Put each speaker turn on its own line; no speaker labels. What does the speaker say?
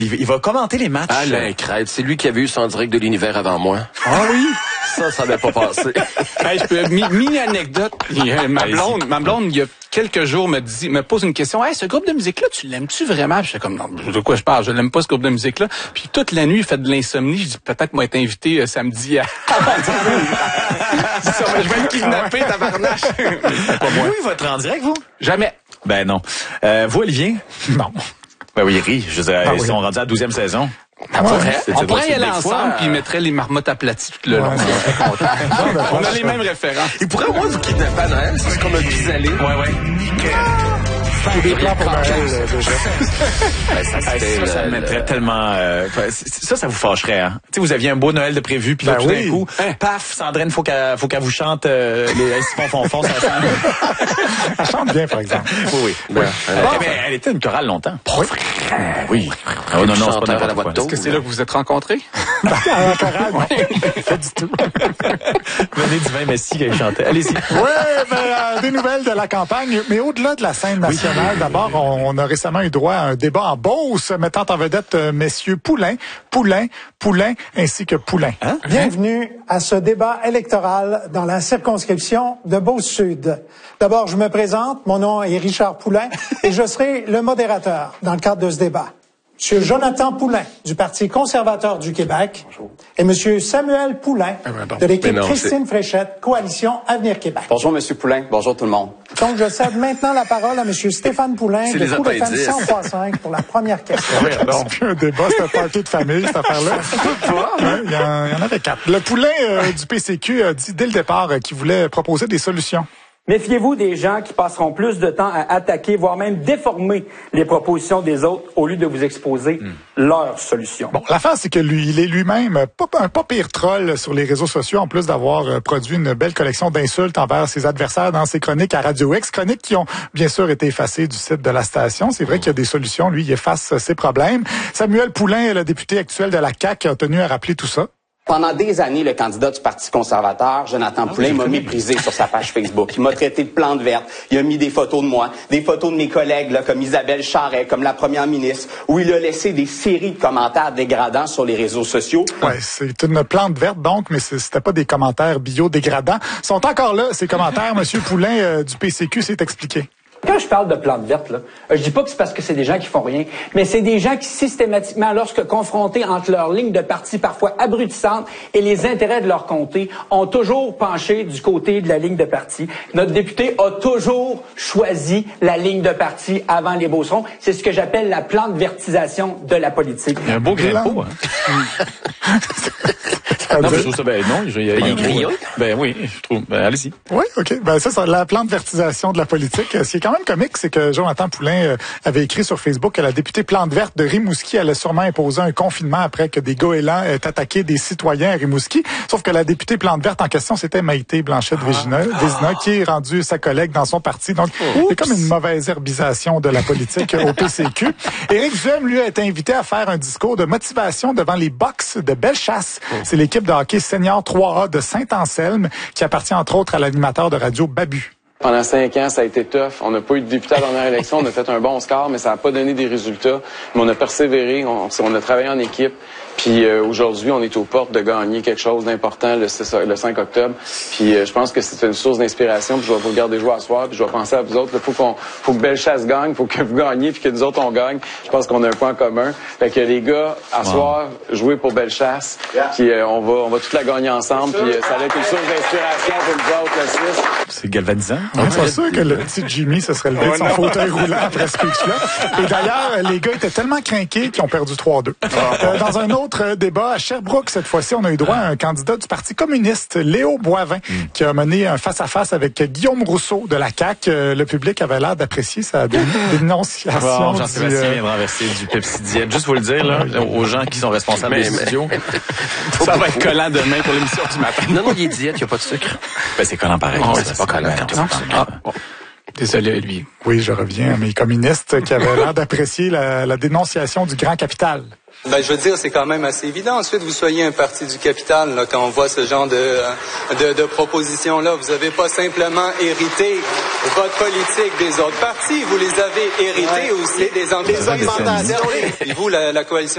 Il va commenter les matchs.
Alain Crête, c'est lui qui avait eu son direct de l'univers avant moi.
Ah oui?
Ça n'avait pas passé.
Hey, mini anecdote. Ma blonde, il y a quelques jours, me pose une question. Hey, ce groupe de musique-là, tu l'aimes-tu vraiment? J'étais comme, non, de quoi je parle? Je l'aime pas, ce groupe de musique-là. Puis toute la nuit, il fait de l'insomnie. Je dis, peut-être moi être invité samedi à... Je vais être kidnappé, tabarnache.
Vous, il va être en direct, vous?
Jamais.
Ben non. Vous, Olivier?
Non.
Ben oui, il rit. Je veux dire, ils sont rendus à la 12e saison.
On pourrait y aller ensemble, puis il mettrait les marmottes aplaties tout le long. On a les mêmes références.
Il pourrait au moins vous kidnapper à Noël, c'est comme un pis-aller.
Ouais.
Des plans pour Noël, déjà.
Ça me mettrait tellement... ça vous fâcherait, hein? Tu sais, vous aviez un beau Noël de prévu, puis là, tout d'un coup, paf, Sandrine, faut qu'elle vous chante les Siphon ça sent.
Elle chante bien, par exemple.
Oui. Elle était une chorale longtemps. Oui.
Oh non,
c'est pas n'importe quoi.
Est-ce que c'est là que vous vous êtes rencontrés?
En chorale, non. Pas du tout.
Venez du vin Messi qui chantait. Allez-y.
Des nouvelles de la campagne, mais au-delà de la scène nationale, d'abord, on a récemment eu droit à un débat en Beauce mettant en vedette messieurs Poulain, ainsi que Poulain.
Hein?
Bienvenue à ce débat électoral dans la circonscription de Beauce-Sud. D'abord, je me présente, mon nom est Richard Poulain et je serai le modérateur dans le cadre de ce débat. Monsieur Jonathan Poulain, du Parti conservateur du Québec, et Monsieur Samuel Poulain, de l'équipe Christine Fréchette, Coalition Avenir Québec.
Bonjour, Monsieur Poulain. Bonjour, tout le monde.
Donc, je cède maintenant la parole à Monsieur Stéphane Poulain, de Coup FM 100.5 pour la première question.
C'est plus un débat, c'est un party de famille, cette affaire-là. Il y en avait 4. Le Poulain du PCQ a dit dès le départ qu'il voulait proposer des solutions.
Méfiez-vous des gens qui passeront plus de temps à attaquer, voire même déformer les propositions des autres au lieu de vous exposer leurs solutions.
Bon, l'affaire, c'est que il est lui-même un pas pire troll sur les réseaux sociaux, en plus d'avoir produit une belle collection d'insultes envers ses adversaires dans ses chroniques à Radio X, chroniques qui ont bien sûr été effacées du site de la station. C'est vrai qu'il y a des solutions. Lui, il efface ses problèmes. Samuel Poulain, le député actuel de la CAQ, a tenu à rappeler tout ça.
Pendant des années, le candidat du Parti conservateur, Jonathan Poulain, m'a méprisé sur sa page Facebook. Il m'a traité de plante verte. Il a mis des photos de moi, des photos de mes collègues, là, comme Isabelle Charret, comme la première ministre, où il a laissé des séries de commentaires dégradants sur les réseaux sociaux.
Ouais, c'est une plante verte, donc, mais c'était pas des commentaires biodégradants. Ils sont encore là, ces commentaires. Monsieur Poulain du PCQ s'est expliqué.
Quand je parle de plantes vertes, là, je dis pas que c'est parce que c'est des gens qui font rien, mais c'est des gens qui systématiquement, lorsque confrontés entre leurs lignes de parti parfois abrutissantes et les intérêts de leur comté, ont toujours penché du côté de la ligne de parti. Notre député a toujours choisi la ligne de parti avant les Beaucerons. C'est ce que j'appelle la plante vertisation de la politique.
Il y a un beau grimpeau, hein? Non, mais je trouve ça, il est grillot. Ben oui, je trouve. Ben, allez-y.
Oui, OK. Ben, ça, c'est la plante vertisation de la politique. Ce qui est quand même comique, c'est que Jonathan Poulain avait écrit sur Facebook que la députée plante verte de Rimouski allait sûrement imposer un confinement après que des goélands aient attaqué des citoyens à Rimouski. Sauf que la députée plante verte en question, c'était Maïté Blanchette-Vézina, qui est rendue sa collègue dans son parti. Donc, c'est comme une mauvaise herbisation de la politique au PCQ. Éric Duhem, lui, a été invité à faire un discours de motivation devant les Box de Bellechasse. C'est l'équipe de hockey senior 3A de Saint-Anselme qui appartient entre autres à l'animateur de radio Babu.
Pendant 5 ans, ça a été tough. On n'a pas eu de député à la dernière élection. On a fait un bon score, mais ça n'a pas donné des résultats. Mais on a persévéré. On a travaillé en équipe. Puis aujourd'hui, on est aux portes de gagner quelque chose d'important le 5 octobre. Puis je pense que c'est une source d'inspiration. Puis je vais vous regarder jouer à soir. Puis je vais penser à vous autres. Il faut que Bellechasse gagne. Il faut que vous gagniez. Puis que nous autres, on gagne. Je pense qu'on a un point commun. Fait que les gars, à soir, jouez pour Bellechasse. Puis on va toute la gagner ensemble. Puis ça va être une source d'inspiration pour nous autres, le 6.
C'est galvanisant.
On est pas sûr que le petit Jimmy se serait levé de son fauteuil roulant après ce speech-là. Et d'ailleurs, les gars étaient tellement craqués qu'ils ont perdu 3-2. Dans un autre débat, à Sherbrooke, cette fois-ci, on a eu droit à un candidat du Parti communiste, Léo Boivin, qui a mené un face-à-face avec Guillaume Rousseau de la CAQ. Le public avait l'air d'apprécier sa dénonciation.
Jean-Sébastien vient de renverser du Pepsi Diète. Juste vous le dire, là, aux gens qui sont responsables des studios.
Ça va être collant demain pour l'émission du matin.
Non, il est diète, il n'y a pas de sucre.
Ben, c'est collant pareil.
C'est pas collant.
Désolé, lui.
Oui, je reviens à mes communistes qui avaient l'air d'apprécier la dénonciation du grand capital.
Ben, je veux dire, c'est quand même assez évident. Ensuite, vous soyez un parti du capital, là, quand on voit ce genre de propositions-là. Vous n'avez pas simplement hérité votre politique des autres partis. Vous les avez hérités aussi des augmentations. Et vous, la coalition